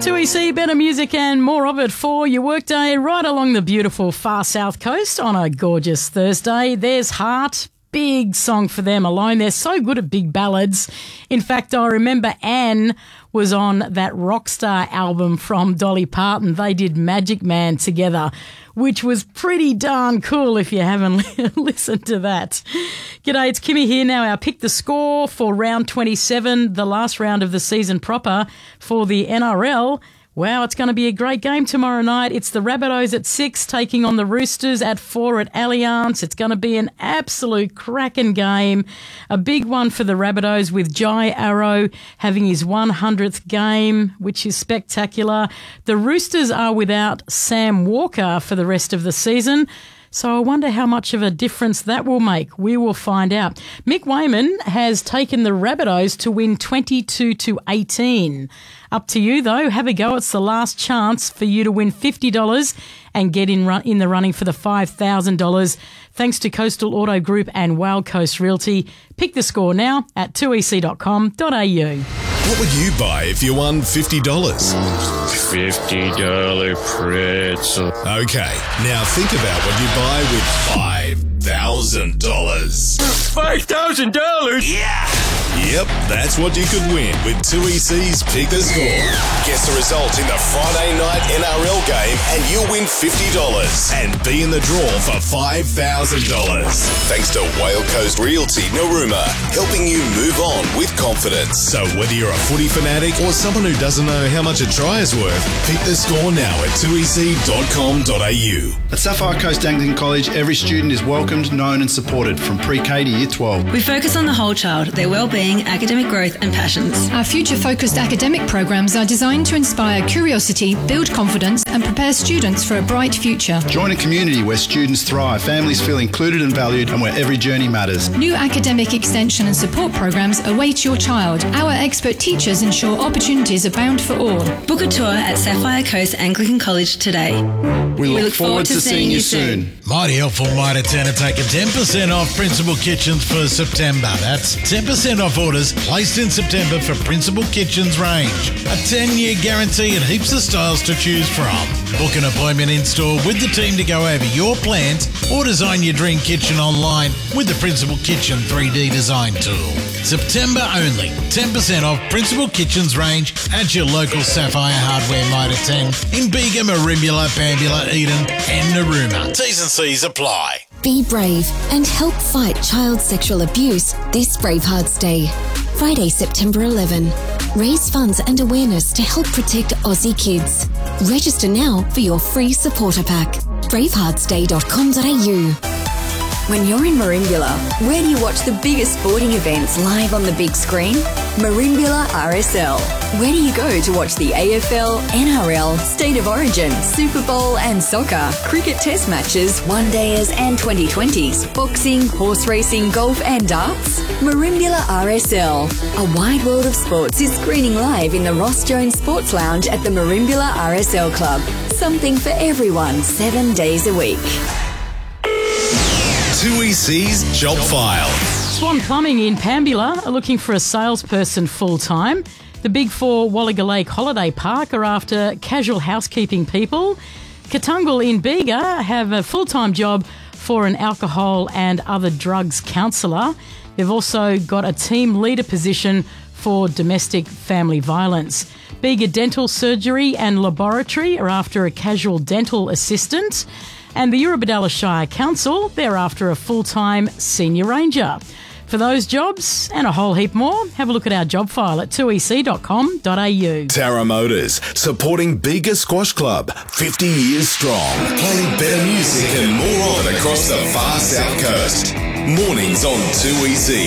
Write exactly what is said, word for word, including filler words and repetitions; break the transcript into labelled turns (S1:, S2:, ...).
S1: two E C, better music and more of it for your workday right along the beautiful far south coast on a gorgeous Thursday. There's Heart. Big song for them alone. They're so good at big ballads. In fact, I remember Anne was on that Rockstar album from Dolly Parton. They did Magic Man together, which was pretty darn cool if you haven't listened to that. G'day, it's Kimmy here now. Our Pick the Score for round twenty-seven, the last round of the season proper for the N R L. Wow, it's going to be a great game tomorrow night. It's the Rabbitohs at six taking on the Roosters at four at Allianz. It's going to be an absolute cracking game. A big one for the Rabbitohs with Jai Arrow having his one hundredth game, which is spectacular. The Roosters are without Sam Walker for the rest of the season. So I wonder how much of a difference that will make. We will find out. Mick Wayman has taken the Rabbitohs to win twenty-two to eighteen. Up to you, though. Have a go. It's the last chance for you to win fifty dollars and get in run- in the running for the five thousand dollars. Thanks to Coastal Auto Group and Wild Coast Realty. Pick the score now at two e c dot com dot a u.
S2: What would you buy if you won fifty dollars?
S3: fifty dollars pretzel.
S2: Okay, now think about what you buy with five thousand dollars.
S3: five thousand dollars?
S2: Yeah! Yep, that's what you could win with two E C's Pick the Score. Guess the result in the Friday night N R L game and you'll win fifty dollars and be in the draw for five thousand dollars. Thanks to Whale Coast Realty Narooma, helping you move on with confidence. So whether you're a footy fanatic or someone who doesn't know how much a try is worth, pick the score now at two e c dot com dot a u.
S4: At Sapphire Coast Anglican College, every student is welcomed, known and supported from pre-K to year twelve.
S5: We focus on the whole child, their well-being, academic growth and passions.
S6: Our future-focused academic programs are designed to inspire curiosity, build confidence and prepare students for a bright future.
S4: Join a community where students thrive, families feel included and valued, and where every journey matters.
S6: New academic extension and support programs await your child. Our expert teachers ensure opportunities abound for all.
S5: Book a tour at Sapphire Coast Anglican College today.
S4: We look, we look forward, forward to seeing you soon. soon.
S7: Mighty helpful Mitre ten are taking ten percent off Principal Kitchens for September. That's ten percent off orders placed in September for Principal Kitchens range. A ten-year guarantee and heaps of styles to choose from. Book an appointment in-store with the team to go over your plans or design your dream kitchen online with the Principal Kitchen three D design tool. September only. ten percent off Principal Kitchens range at your local Sapphire Hardware Mitre ten in Bega, Merimbula, Bambula, Eden and Narooma. T's and C's apply.
S8: Be brave and help fight child sexual abuse this Bravehearts Day. Friday, September eleventh. Raise funds and awareness to help protect Aussie kids. Register now for your free supporter pack. bravehearts day dot com dot a u.
S9: When you're in Merimbula, where do you watch the biggest sporting events live on the big screen? Merimbula R S L. Where do you go to watch the A F L, N R L, State of Origin, Super Bowl and soccer, cricket test matches, one-dayers and twenty twenties, boxing, horse racing, golf and darts? Merimbula R S L. A wide world of sports is screening live in the Ross Jones Sports Lounge at the Merimbula R S L Club. Something for everyone, seven days a week.
S2: two E C's Job File.
S1: Swan Plumbing in Pambula are looking for a salesperson full-time. The Big Four Wallaga Lake Holiday Park are after casual housekeeping people. Katungal in Bega have a full-time job for an alcohol and other drugs counsellor. They've also got a team leader position for domestic family violence. Bega Dental Surgery and Laboratory are after a casual dental assistant. And the Eurobodalla Shire Council, they're after a full-time senior ranger. For those jobs and a whole heap more, have a look at our job file at two e c dot com dot a u.
S2: Tara Motors, supporting Bega Squash Club, fifty years strong. Playing better music and more of it across the far south coast. Mornings on two E C.